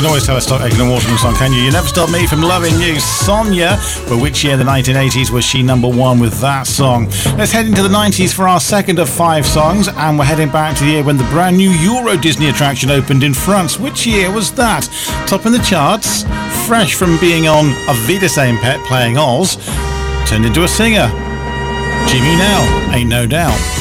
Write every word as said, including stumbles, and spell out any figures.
always tell a stock Aiken and Waterman song, can you? You never stop me from loving you. Sonia, for which year in the nineteen eighties was she number one with that song? Let's head into the nineties for our second of five songs, and we're heading back to the year when the brand new Euro Disney attraction opened in France. Which year was that? Top in the charts, fresh from being on A Vida Same Pet playing Oz, turned into a singer. Jimmy Now, Ain't No Doubt.